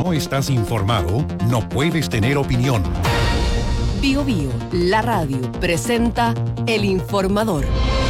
no estás informado, no puedes tener opinión. Bío Bío, la radio, presenta El Informador.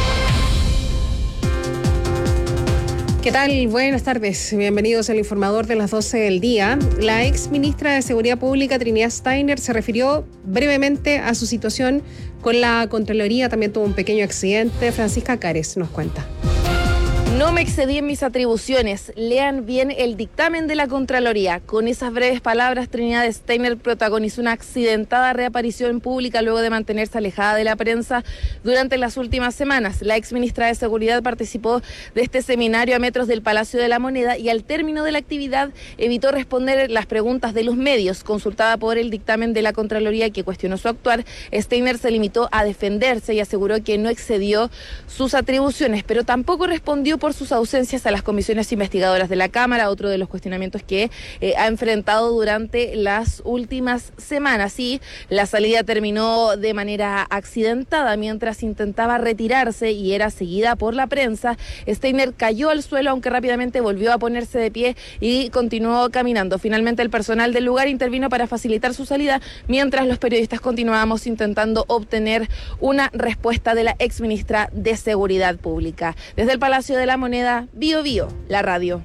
¿Qué tal? Buenas tardes. Bienvenidos al Informador de las 12 del día. La ex ministra de Seguridad Pública, Trinidad Steiner, se refirió brevemente a su situación con la Contraloría. También tuvo un pequeño accidente. Francisca Cares nos cuenta. No me excedí en mis atribuciones. Lean bien el dictamen de la Contraloría. Con esas breves palabras, Trinidad Steiner protagonizó una accidentada reaparición pública luego de mantenerse alejada de la prensa durante las últimas semanas. La exministra de Seguridad participó de este seminario a metros del Palacio de la Moneda y al término de la actividad evitó responder las preguntas de los medios. Consultada por el dictamen de la Contraloría que cuestionó su actuar, Steiner se limitó a defenderse y aseguró que no excedió sus atribuciones, pero tampoco respondió por sus ausencias a las comisiones investigadoras de la Cámara, otro de los cuestionamientos que ha enfrentado durante las últimas semanas. Y la salida terminó de manera accidentada mientras intentaba retirarse y era seguida por la prensa. Steiner cayó al suelo, aunque rápidamente volvió a ponerse de pie y continuó caminando. Finalmente el personal del lugar intervino para facilitar su salida, mientras los periodistas continuábamos intentando obtener una respuesta de la exministra de Seguridad Pública. Desde el Palacio de la Moneda, Bío Bío, la radio.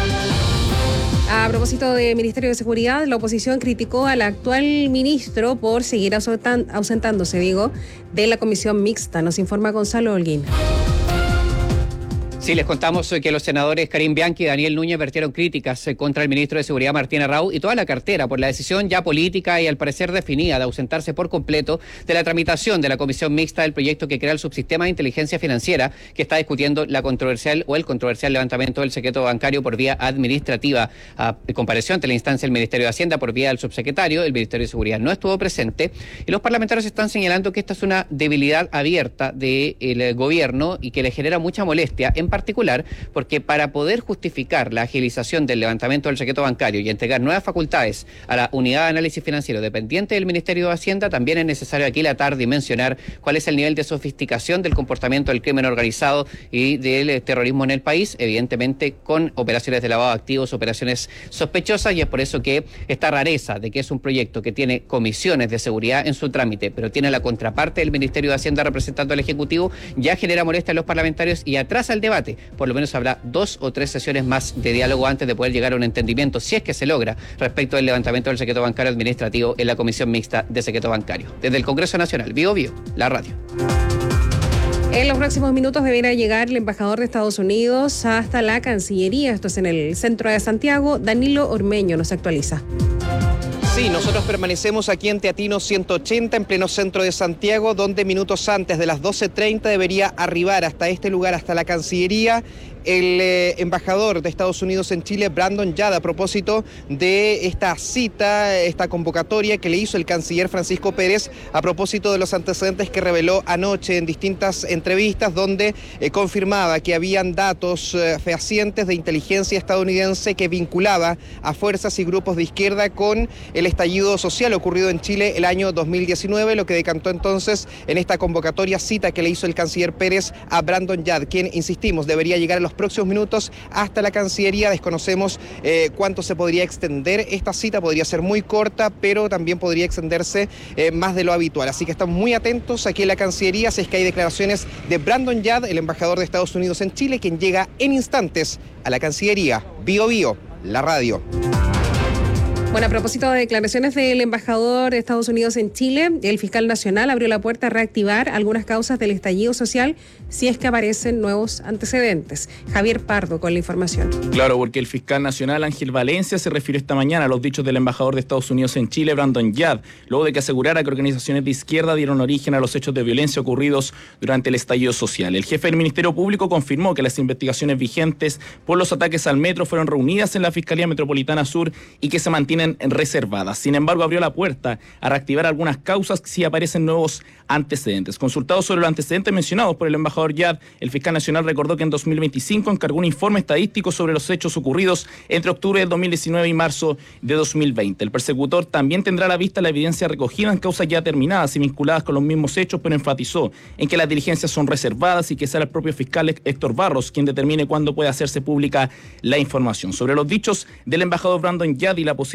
A propósito del Ministerio de Seguridad, la oposición criticó al actual ministro por seguir ausentándose, de la comisión mixta. Nos informa Gonzalo Holguín. Sí, les contamos que los senadores Karim Bianchi y Daniel Núñez vertieron críticas contra el ministro de Seguridad Martín Arrau y toda la cartera por la decisión ya política y al parecer definida de ausentarse por completo de la tramitación de la comisión mixta del proyecto que crea el subsistema de inteligencia financiera que está discutiendo el controversial levantamiento del secreto bancario por vía administrativa. Compareció ante la instancia del Ministerio de Hacienda por vía del subsecretario. El Ministerio de Seguridad no estuvo presente y los parlamentarios están señalando que esta es una debilidad abierta del gobierno y que le genera mucha molestia, en particular porque para poder justificar la agilización del levantamiento del secreto bancario y entregar nuevas facultades a la unidad de análisis financiero dependiente del Ministerio de Hacienda, también es necesario aquilatar, dimensionar cuál es el nivel de sofisticación del comportamiento del crimen organizado y del terrorismo en el país, evidentemente con operaciones de lavado de activos, operaciones sospechosas, y es por eso que esta rareza de que es un proyecto que tiene comisiones de seguridad en su trámite, pero tiene la contraparte del Ministerio de Hacienda representando al Ejecutivo, ya genera molestia a los parlamentarios y atrasa el debate. Por lo menos habrá 2 o 3 sesiones más de diálogo antes de poder llegar a un entendimiento, si es que se logra, respecto del levantamiento del secreto bancario administrativo en la Comisión Mixta de Secreto Bancario. Desde el Congreso Nacional, Bío Bío, la radio. En los próximos minutos deberá llegar el embajador de Estados Unidos hasta la Cancillería. Esto es en el centro de Santiago. Danilo Ormeño nos actualiza. Sí, nosotros permanecemos aquí en Teatino 180, en pleno centro de Santiago, donde minutos antes de las 12:30 debería arribar hasta este lugar, hasta la Cancillería, el embajador de Estados Unidos en Chile, Brandon Yad, a propósito de esta cita, esta convocatoria que le hizo el canciller Francisco Pérez a propósito de los antecedentes que reveló anoche en distintas entrevistas, donde confirmaba que habían datos fehacientes de inteligencia estadounidense que vinculaba a fuerzas y grupos de izquierda con el estallido social ocurrido en Chile el año 2019, lo que decantó entonces en esta convocatoria cita que le hizo el canciller Pérez a Brandon Yad, quien, insistimos, debería llegar en los próximos minutos hasta la Cancillería. Desconocemos cuánto se podría extender esta cita, podría ser muy corta, pero también podría extenderse más de lo habitual. Así que estamos muy atentos aquí en la Cancillería, si es que hay declaraciones de Brandon Yad, el embajador de Estados Unidos en Chile, quien llega en instantes a la Cancillería. Bío Bío, la radio. Bueno, a propósito de declaraciones del embajador de Estados Unidos en Chile, el fiscal nacional abrió la puerta a reactivar algunas causas del estallido social si es que aparecen nuevos antecedentes. Javier Pardo con la información. Claro, porque el fiscal nacional Ángel Valencia se refirió esta mañana a los dichos del embajador de Estados Unidos en Chile, Brandon Yad, luego de que asegurara que organizaciones de izquierda dieron origen a los hechos de violencia ocurridos durante el estallido social. El jefe del Ministerio Público confirmó que las investigaciones vigentes por los ataques al metro fueron reunidas en la Fiscalía Metropolitana Sur y que se mantienen reservadas. Sin embargo, abrió la puerta a reactivar algunas causas si aparecen nuevos antecedentes. Consultado sobre los antecedentes mencionados por el embajador Yad, el fiscal nacional recordó que en 2025 encargó un informe estadístico sobre los hechos ocurridos entre octubre del 2019 y marzo de 2020. El persecutor también tendrá a la vista la evidencia recogida en causas ya terminadas y vinculadas con los mismos hechos, pero enfatizó en que las diligencias son reservadas y que será el propio fiscal Héctor Barros quien determine cuándo puede hacerse pública la información. Sobre los dichos del embajador Brandon Yad y la posibilidad